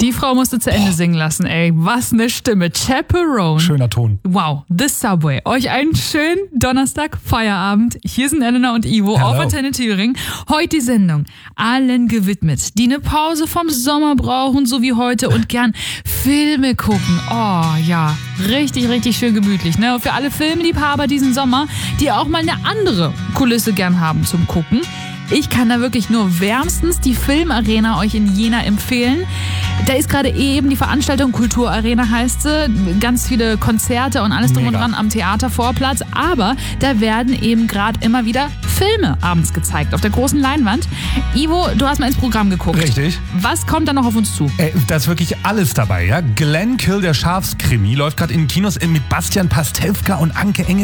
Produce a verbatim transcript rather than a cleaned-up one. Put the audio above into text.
Die Frau musste zu Ende singen lassen, ey. Was eine Stimme. Chaperone. Schöner Ton. Wow. The Subway. Euch einen schönen Donnerstag, Feierabend. Hier sind Elena und Ivo Hello. auf Antenne Thüringen. Heute die Sendung allen gewidmet, die eine Pause vom Sommer brauchen, so wie heute, und gern Filme gucken. Oh ja, richtig, richtig schön gemütlich. Ne? Und für alle Filmliebhaber diesen Sommer, die auch mal eine andere Kulisse gern haben zum Gucken. Ich kann da wirklich nur wärmstens die Filmarena euch in Jena empfehlen. Da ist gerade eben die Veranstaltung Kulturarena, heißt sie. Ganz viele Konzerte und alles drum Mega. und dran am Theatervorplatz. Aber da werden eben gerade immer wieder Filme abends gezeigt auf der großen Leinwand. Ivo, du hast mal ins Programm geguckt. Richtig. Was kommt da noch auf uns zu? Äh, da ist wirklich alles dabei, ja. Glenn Kill, der Schafskrimi, läuft gerade in den Kinos mit Bastian Pastewka und Anke Engel.